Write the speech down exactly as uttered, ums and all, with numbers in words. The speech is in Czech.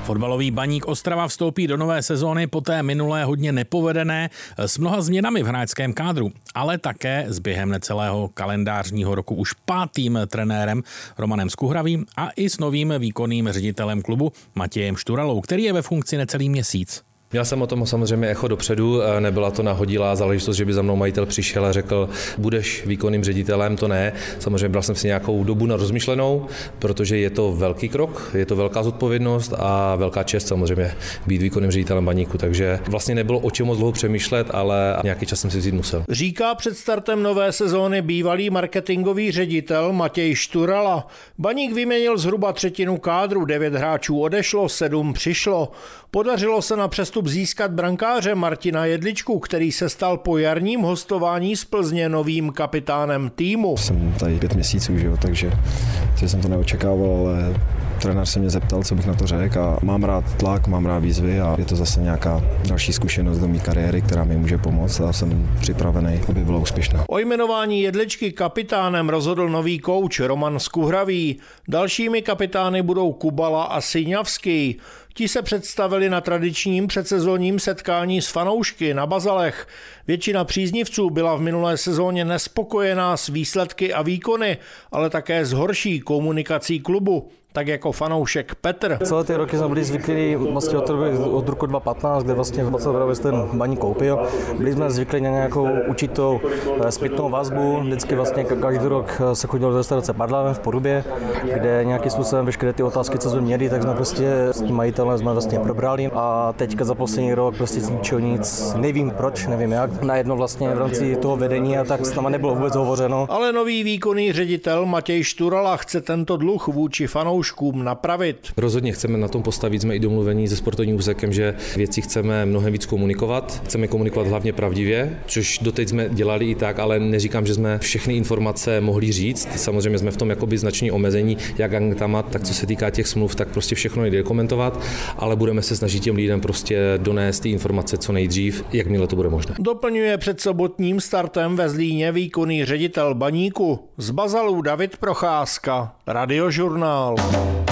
Fotbalový Baník Ostrava vstoupí do nové sezóny po té minulé hodně nepovedené s mnoha změnami v hráčském kádru, ale také s během necelého kalendářního roku už pátým trenérem Romanem Skuhravým a i s novým výkonným ředitelem klubu Matějem Šturalou, který je ve funkci necelý měsíc. Měl jsem o tom samozřejmě echo dopředu, nebyla to nahodilá záležitost, že by za mnou majitel přišel a řekl, budeš výkonným ředitelem, to ne. Samozřejmě bral jsem si nějakou dobu na rozmyšlenou, protože je to velký krok, je to velká zodpovědnost a velká čest samozřejmě být výkonným ředitelem Baníku, takže vlastně nebylo o čem moc dlouho přemýšlet, ale nějaký čas jsem si vzít musel. Říká před startem nové sezóny bývalý marketingový ředitel Matěj Šturala. Baník vyměnil zhruba třetinu kádru, devět hráčů odešlo, sedm přišlo. Podařilo se na přestup získat brankáře Martina Jedličku, který se stal po jarním hostování z Plzně novým kapitánem týmu. Jsem tady pět měsíců, že jo, takže jsem to neočekával, ale trenér se mě zeptal, co bych na to řekl a mám rád tlak, mám rád výzvy a je to zase nějaká další zkušenost do mé kariéry, která mi může pomoct a jsem připravený, aby byla úspěšná. O jmenování Jedličky kapitánem rozhodl nový kouč Roman Skuhravý. Dalšími kapitány budou Kubala a Syňavský. Ti se představili na tradičním předsezónním setkání s fanoušky na Bazalech. Většina příznivců byla v minulé sezóně nespokojená s výsledky a výkony, ale také s horší komunikací klubu. Tak jako fanoušek Petr. Celé ty roky jsme byli zvyklí vlastně od, od roku dva tisíce patnáct, kde vlastně Bacel ten Baník koupil. Byli jsme zvyklí na nějakou určitou zpětnou vazbu. Vždycky vlastně každý rok se chodilo do restaurace Parlavem v Porubě, kde nějakým způsobem veškeré ty otázky, co jsme měli, tak jsme prostě s tím majitelem jsme vlastně probrali. A teďka za poslední rok prostě z ničeho nic, nevím proč, nevím jak. Najednou vlastně v rámci toho vedení a tak s náma nebylo vůbec hovořeno. Ale nový výkonný ředitel Matěj Šturala chce tento dluh vůči fanouškům napravit. Rozhodně chceme na tom postavit, jsme i domluvení se sportovním úsekem, že věci chceme mnohem víc komunikovat. Chceme komunikovat hlavně pravdivě, což doteď jsme dělali i tak, ale neříkám, že jsme všechny informace mohli říct. Samozřejmě jsme v tom jakoby znační omezení, jak Angtamat, tak co se týká těch smluv, tak prostě všechno nejde komentovat, ale budeme se snažit těm lidem prostě donést ty informace co nejdřív, jakmile to bude možné. Doplňuje před sobotním startem ve Zlíně výkonný ředitel Baníku. Z Bazalů David Procházka, Radiožurnál.